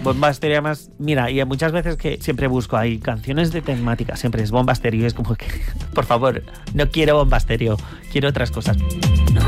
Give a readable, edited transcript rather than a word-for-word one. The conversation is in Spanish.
Bomba Estéreo además, mira, y muchas veces que siempre busco ahí canciones de temática, siempre es Bomba Estéreo y es como que, por favor, no quiero Bomba Estéreo, quiero otras cosas.